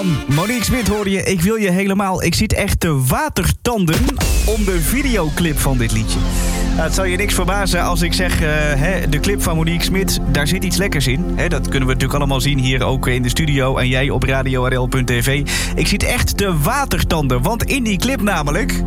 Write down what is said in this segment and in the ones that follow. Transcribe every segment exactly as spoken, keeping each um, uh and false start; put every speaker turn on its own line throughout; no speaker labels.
Monique Smit hoorde je, ik wil je helemaal. Ik zit echt te watertanden om de videoclip van dit liedje. Nou, het zal je niks verbazen als ik zeg, uh, hè, de clip van Monique Smit, daar zit iets lekkers in. Hè, dat kunnen we natuurlijk allemaal zien hier ook in de studio en jij op radio r l punt t v. Ik zit echt te watertanden, want in die clip namelijk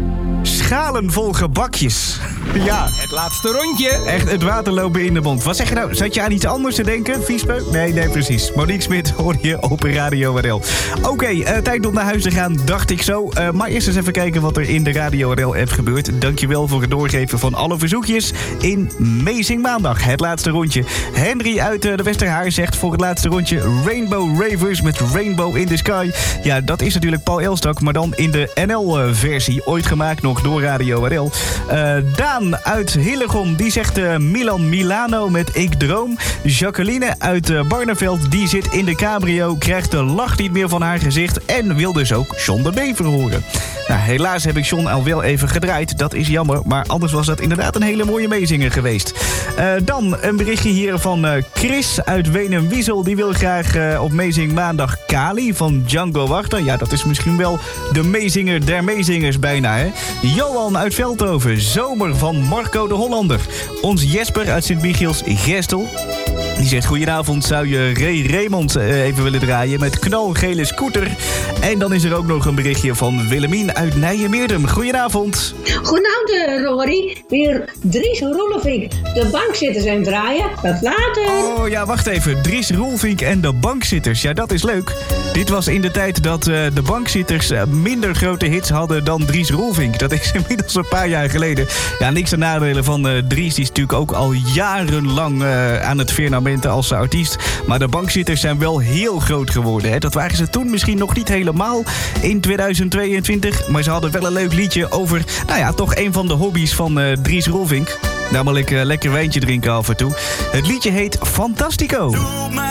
schalen vol gebakjes. Ja.
Het laatste rondje.
Echt het water lopen in de mond. Wat zeg je nou? Zat je aan iets anders te denken, Viespeuk? Nee, nee, precies. Monique Smit hoor je op Radio R L. Oké, okay, uh, tijd om naar huis te gaan, dacht ik zo. Uh, maar eerst eens even kijken wat er in de Radio R L-app gebeurt. Dankjewel voor het doorgeven van alle verzoekjes in Amazing Maandag. Het laatste rondje. Henry uit uh, de Westerhaar zegt voor het laatste rondje Rainbow Ravers met Rainbow in the Sky. Ja, dat is natuurlijk Paul Elstak, maar dan in de N L-versie. Ooit gemaakt nog door Radio R L. Uh, Daan uit Hillegom, die zegt uh, Milan Milano met Ik Droom. Jacqueline uit uh, Barneveld, die zit in de cabrio, krijgt de lach niet meer van haar gezicht en wil dus ook John de Bever horen. Nou, helaas heb ik John al wel even gedraaid, dat is jammer, maar anders was dat inderdaad een hele mooie meezinger geweest. Uh, dan een berichtje hier van uh, Chris uit Wenum-Wiesel, die wil graag uh, op Meezing Maandag Kali van Django Wachter. Ja, dat is misschien wel de meezinger der meezingers bijna, hè. Johan uit Veldhoven, Zomer van Marco de Hollander. Ons Jesper uit Sint-Michiels Gestel, die zegt goedenavond, zou je Ray Raymond uh, even willen draaien met knalgele scooter. En dan is er ook nog een berichtje van Willemien uit Nijmeerdum. Goedenavond.
Goedenavond, Rory. Weer Dries Roelevink, de bankzitters en draaien. Tot later.
Oh ja, wacht even. Dries Roelvink en de bankzitters. Ja, dat is leuk. Dit was in de tijd dat uh, de bankzitters uh, minder grote hits hadden dan Dries Roelvink. Dat is inmiddels een paar jaar geleden. Ja, niks te nadelen van uh, Dries. Die is natuurlijk ook al jarenlang uh, aan het firmamenten als uh, artiest. Maar de bankzitters zijn wel heel groot geworden. Hè? Dat waren ze toen misschien nog niet helemaal in tweeduizend tweeëntwintig. Maar ze hadden wel een leuk liedje over, nou ja, toch een van de hobby's van uh, Dries Roelvink. Namelijk uh, lekker wijntje drinken af en toe. Het liedje heet Fantastico.